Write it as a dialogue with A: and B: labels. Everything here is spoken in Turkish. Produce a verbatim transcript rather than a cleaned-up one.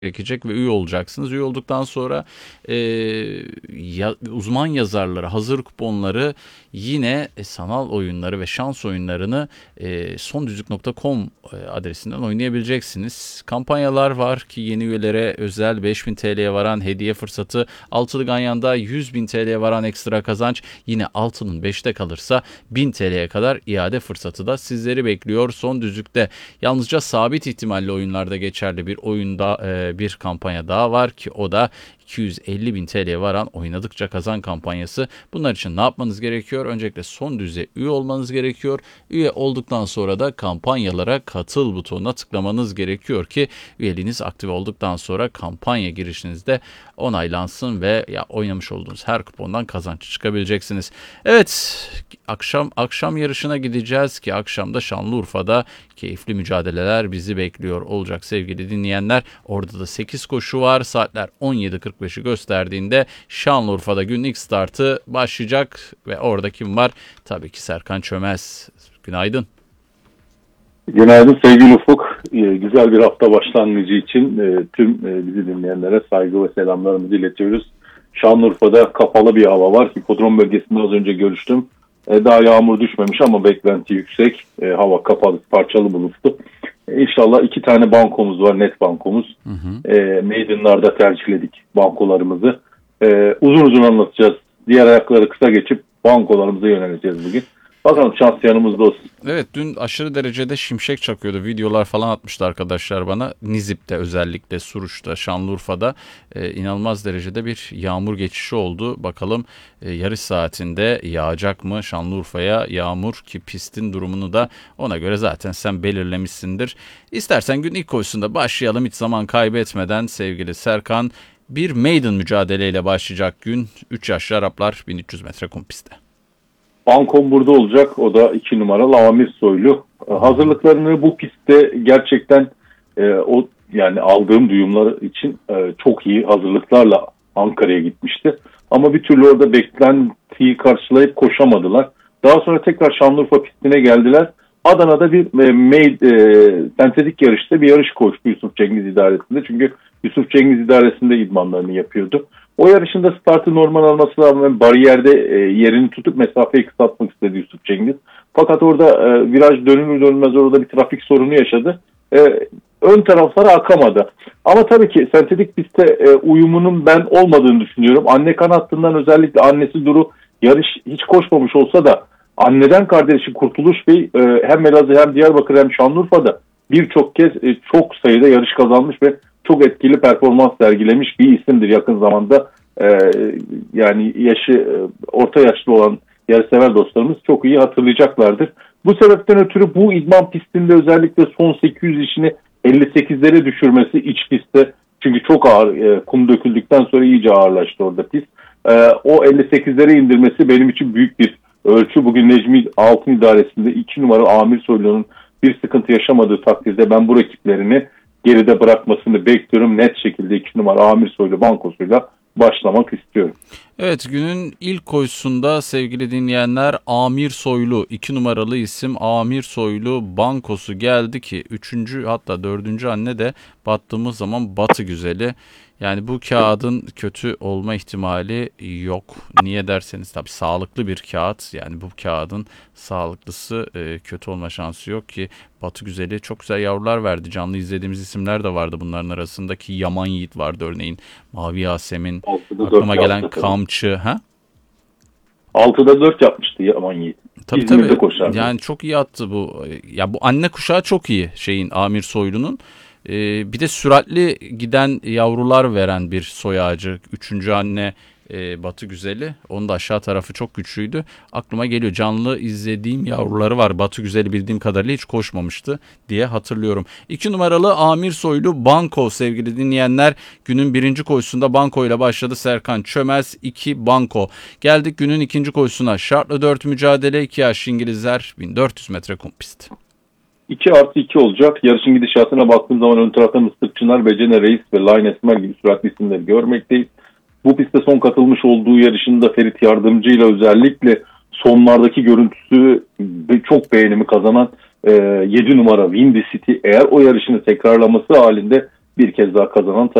A: gerekecek ve üye olacaksınız. Üye olduktan sonra e, ya, uzman yazarları, hazır kuponları, yine e, sanal oyunları ve şans oyunlarını e, sondüzlük nokta com adresinden oynayabileceksiniz. Kampanyalar var ki yeni üyelere özel beş bin T L'ye varan hediye fırsatı, altılı ganyanda yüz bin T L'ye varan ekstra kazanç, yine altının beşte kalırsa bin T L'ye kadar iade fırsatı da sizleri bekliyor. Son düzlükte yalnızca sabit ihtimalli oyunlarda geçerli bir oyunda e, bir kampanya daha var ki o da iki yüz elli bin T L'ye varan oynadıkça kazan kampanyası. Bunlar için ne yapmanız gerekiyor? Öncelikle son düzeye üye olmanız gerekiyor. Üye olduktan sonra da kampanyalara katıl butonuna tıklamanız gerekiyor ki üyeliğiniz aktif olduktan sonra kampanya girişinizde onaylansın ve ya oynamış olduğunuz her kupondan kazanç çıkabileceksiniz. Evet, akşam akşam yarışına gideceğiz ki akşamda Şanlıurfa'da keyifli mücadeleler bizi bekliyor olacak sevgili dinleyenler. Orada da sekiz koşu var. Saatler on yedi kırk beşi gösterdiğinde Şanlıurfa'da günün ilk startı başlayacak ve orada kim var? Tabii ki Serkan Çömez. Günaydın.
B: Günaydın sevgili Ufuk. Güzel bir hafta başlangıcı için tüm bizi dinleyenlere saygı ve selamlarımızı iletiyoruz. Şanlıurfa'da kapalı bir hava var. Hipodrom bölgesinde az önce görüştüm. Daha yağmur düşmemiş ama beklenti yüksek. Hava kapalı, parçalı bulutlu. İnşallah iki tane bankomuz var, net bankomuz. Hı hı. E, Maiden'larda tercihledik bankolarımızı. E, uzun uzun anlatacağız. Diğer ayakları kısa geçip bankolarımıza yöneleceğiz bugün. Bakalım şans yanımızda olsun.
A: Evet, dün aşırı derecede şimşek çakıyordu. Videolar falan atmıştı arkadaşlar bana. Nizip'te, özellikle Suruç'ta, Şanlıurfa'da e, inanılmaz derecede bir yağmur geçişi oldu. Bakalım e, yarış saatinde yağacak mı Şanlıurfa'ya yağmur, ki pistin durumunu da ona göre zaten sen belirlemişsindir. İstersen gün ilk koşusunda başlayalım hiç zaman kaybetmeden sevgili Serkan. Bir maiden mücadeleyle başlayacak gün. üç yaşlı Araplar bin üç yüz metre kum pistte.
B: Bankom burada olacak. O da iki numaralı Amir Soylu. Hazırlıklarını bu pistte gerçekten e, o yani aldığım duyumlar için e, çok iyi hazırlıklarla Ankara'ya gitmişti. Ama bir türlü orada beklentiyi karşılayıp koşamadılar. Daha sonra tekrar Şanlıurfa pistine geldiler. Adana'da bir e, made, e, sentetik yarışta bir yarış koştu Yusuf Cengiz idaresinde. Çünkü Yusuf Cengiz idaresinde idmanlarını yapıyordu. O yarışında startı normal alması rağmen bariyerde e, yerini tutup mesafeyi kısaltmak istedi Yusuf Cengiz. Fakat orada e, viraj dönülür dönmez orada bir trafik sorunu yaşadı. E, ön taraflara akamadı. Ama tabii ki sentetik pistte e, uyumunun ben olmadığını düşünüyorum. Anne kanattından özellikle annesi Duru yarış hiç koşmamış olsa da anneden kardeşi Kurtuluş Bey e, hem Elazığ hem Diyarbakır hem Şanlıurfa'da birçok kez e, çok sayıda yarış kazanmış ve çok etkili performans sergilemiş bir isimdir yakın zamanda. Ee, yani yaşı e, orta yaşlı olan yarışsever dostlarımız çok iyi hatırlayacaklardır. Bu sebepten ötürü bu idman pistinde özellikle son sekiz yüz işini elli sekizlere düşürmesi iç pistte, çünkü çok ağır e, kum döküldükten sonra iyice ağırlaştı orada pist. E, o elli sekizlere indirmesi benim için büyük bir ölçü. Bugün Necmi Altın idaresinde iki numara Amir Soylu'nun bir sıkıntı yaşamadığı takdirde ben bu rakiplerini geride bırakmasını bekliyorum. Net şekilde iki numara Amir Soylu bankosuyla başlamak istiyorum.
A: Evet, günün ilk koşusunda sevgili dinleyenler Amir Soylu, iki numaralı isim Amir Soylu bankosu geldi ki üçüncü hatta dördüncü anne de battığımız zaman Batı Güzeli. Yani bu kağıdın kötü olma ihtimali yok. Niye derseniz tabii sağlıklı bir kağıt. Yani bu kağıdın sağlıklısı e, kötü olma şansı yok ki. Batı Güzeli çok güzel yavrular verdi. Canlı izlediğimiz isimler de vardı bunların arasındaki. Yaman Yiğit vardı örneğin. Mavi Yasemin. Aklıma gelen Kamçı. Ha?
B: altıda dört yapmıştı Yaman Yiğit.
A: Tabii
B: İzmir'de
A: tabii.
B: Koşardı.
A: Yani çok iyi attı bu. Ya bu anne kuşağı çok iyi şeyin, Amir Soylu'nun. Ee, bir de süratli giden yavrular veren bir soy ağacı. Üçüncü anne e, Batı Güzeli. Onun da aşağı tarafı çok güçlüydü. Aklıma geliyor, canlı izlediğim yavruları var. Batı Güzeli bildiğim kadarıyla hiç koşmamıştı diye hatırlıyorum. İki numaralı Amir Soylu banko sevgili dinleyenler. Günün birinci koşusunda banko ile başladı Serkan Çömez. iki banko. Geldik günün ikinci koşusuna. Şartlı dört mücadele, iki yaş İngilizler, bin dört yüz metre kum pist.
B: iki artı iki olacak. Yarışın gidişatına baktığım zaman ön taraftan Mıstık Çınar, Becene Reis ve Line Esmer gibi süratli isimleri görmekteyiz. Bu pistte son katılmış olduğu yarışında Ferit Yardımcı ile özellikle sonlardaki görüntüsü çok beğenimi kazanan e, yedi numara Windy City eğer o yarışını tekrarlaması halinde bir kez daha kazanan